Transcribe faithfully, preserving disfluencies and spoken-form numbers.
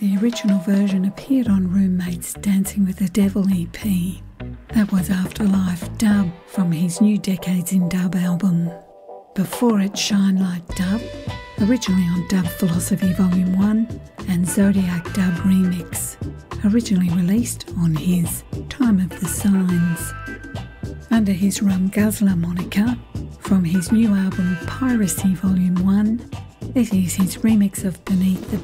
The original version appeared on Roommate's Dancing with the Devil E P. That was Afterlife Dub from his New Decades in Dub album. Before it, Shine Like Dub, originally on Dub Philosophy Volume one, and Zodiac Dub Remix, originally released on his Time of the Signs. Under his Rum Guzzler moniker, from his new album Piracy Volume one, it is his remix of Beneath the